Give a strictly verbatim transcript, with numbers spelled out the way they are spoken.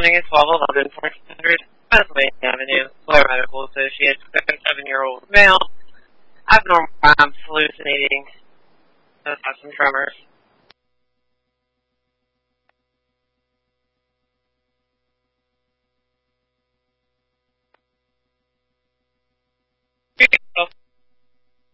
calling is twelve eleven fourteen hundred Pennsylvania Avenue, Blair Medical Associates, thirty-seven-year-old male, abnormal times, hallucinating, does have some tremors.